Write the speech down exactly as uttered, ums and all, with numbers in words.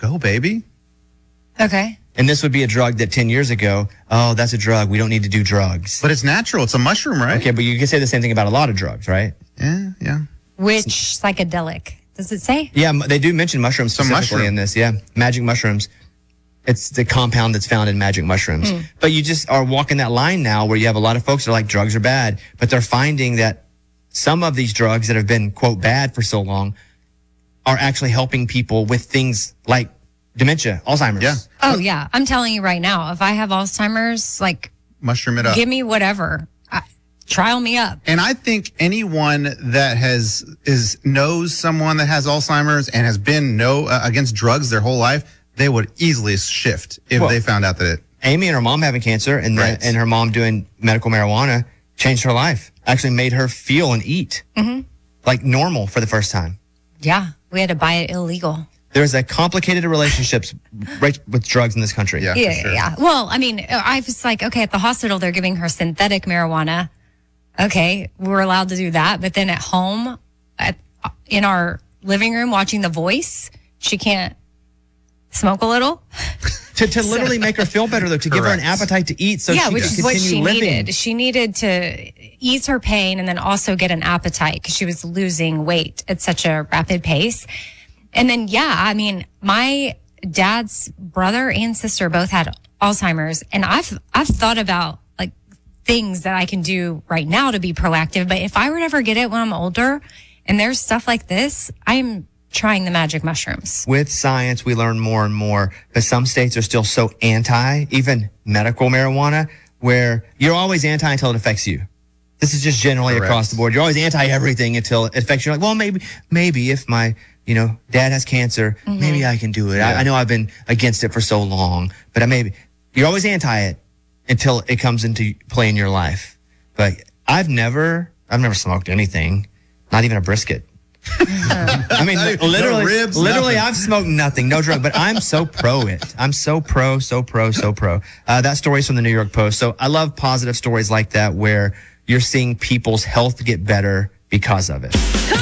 go, baby. Okay. And this would be a drug that ten years ago, oh, that's a drug. We don't need to do drugs. But it's natural. It's a mushroom, right? Okay, but you can say the same thing about a lot of drugs, right? Yeah, yeah. Which psychedelic? Does it say? Yeah, they do mention mushrooms Some specifically mushroom. in this. Yeah, magic mushrooms. It's the compound that's found in magic mushrooms. Mm. But you just are walking that line now where you have a lot of folks that are like, drugs are bad. But they're finding that some of these drugs that have been, quote, bad for so long are actually helping people with things like dementia, Alzheimer's. Yeah. Oh, yeah. I'm telling you right now, if I have Alzheimer's, like, Mushroom it up. give me whatever. I, trial me up. And I think anyone that has is knows someone that has Alzheimer's and has been no uh, against drugs their whole life, they would easily shift if Well, they found out that it. Amy and her mom having cancer and, the, Right. and her mom doing medical marijuana changed her life. Actually made her feel and eat Mm-hmm. like normal for the first time. Yeah. We had to buy it illegal. There's a complicated relationships right with drugs in this country. Yeah. Yeah, for sure. yeah. Well, I mean, I was like, okay, at the hospital, they're giving her synthetic marijuana. Okay, we're allowed to do that. But then at home, at, in our living room, watching The Voice, she can't smoke a little. To, to literally make her feel better, though, to give her an Correct. appetite to eat so yeah, she which can is what continue she living. needed. She needed to ease her pain and then also get an appetite because she was losing weight at such a rapid pace. And then, yeah, I mean, my dad's brother and sister both had Alzheimer's, and I've I've thought about like things that I can do right now to be proactive. But if I were to ever get it when I'm older, and there's stuff like this, I'm trying the magic mushrooms. With science, we learn more and more, but some states are still so anti, even medical marijuana, where you're always anti until it affects you. This is just generally Correct. across the board. You're always anti everything until it affects you. You're like, well, maybe, maybe if my, you know, dad has cancer, Mm-hmm. maybe I can do it. I, I know I've been against it for so long, but I maybe you're always anti it until it comes into play in your life. But I've never, I've never smoked anything, not even a brisket. I mean, No literally, ribs, literally, nothing. I've smoked nothing, no drug, but I'm so pro it. I'm so pro, so pro, so pro. Uh, that story's from the New York Post. So I love positive stories like that where you're seeing people's health get better because of it.